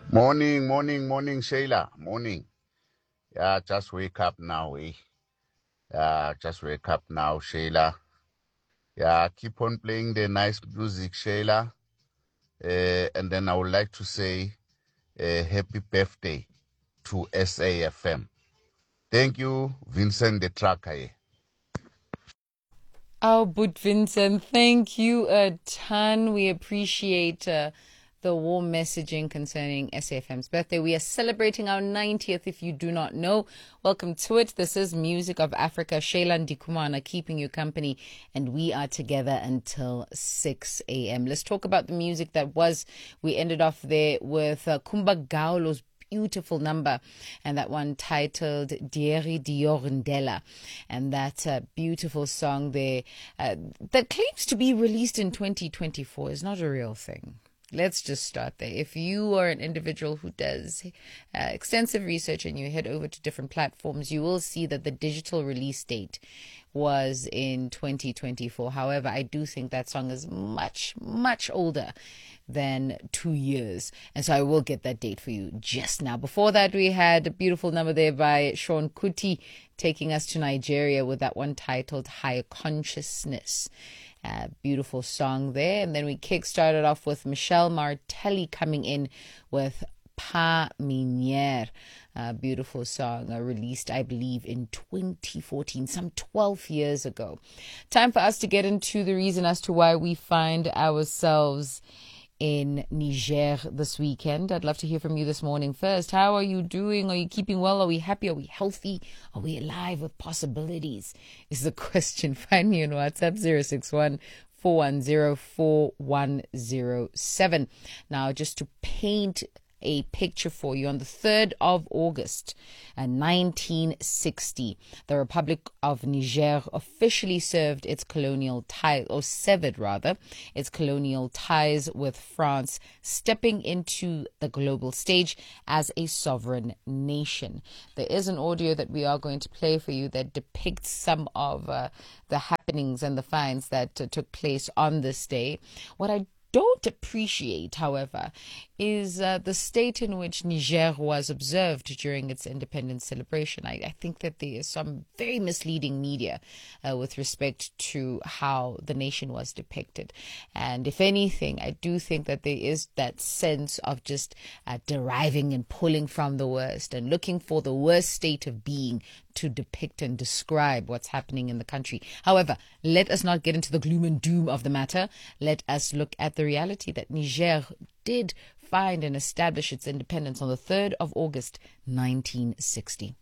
Morning, morning, morning, Shayla. Morning. Yeah, just wake up now, eh? Yeah, just wake up now, Shayla. Yeah, keep on playing the nice music, Shayla. And then I would like to say happy birthday to SAFM. Thank you, Vincent the Tracker. Oh, but Vincent, thank you a ton. We appreciate the warm messaging concerning SAFM's birthday. We are celebrating our 90th, if you do not know. Welcome to it. This is Music of Africa. Shayla Ndikumana keeping you company, and we are together until 6 a.m. Let's talk about the music that was. We ended off there with Kumba Gaulo's beautiful number, and that one titled Dieri Diorndella, and that beautiful song there that claims to be released in 2024 is not a real thing. Let's just start there. If you are an individual who does extensive research and you head over to different platforms, you will see that the digital release date was in 2024. However, I do think that song is much, much older than 2 years. And so I will get that date for you just now. Before that, we had a beautiful number there by Sean Kuti taking us to Nigeria with that one titled High Consciousness. Beautiful song there. And then we kick-started off with Michelle Martelli coming in with Pa Miniere. Beautiful song, released, I believe, in 2014, some 12 years ago. Time for us to get into the reason as to why we find ourselves in Niger this weekend. I'd love to hear from you this morning. First, how are you doing? Are you keeping well? Are we happy? Are we healthy? Are we alive with possibilities? Is the question. Find me on WhatsApp 061 410 4107. Now, just to paint a picture for you, on the 3rd of August 1960, the Republic of Niger officially severed its colonial ties with France, stepping into the global stage as a sovereign nation. There is an audio that we are going to play for you that depicts some of the happenings and the finds that took place on this day. What I don't appreciate, however, is the state in which Niger was observed during its independence celebration. I think that there is some very misleading media with respect to how the nation was depicted. And if anything, I do think that there is that sense of just deriving and pulling from the worst and looking for the worst state of being to depict and describe what's happening in the country. However, let us not get into the gloom and doom of the matter. Let us look at the reality that Niger did find and establish its independence on the 3rd of August, 1960.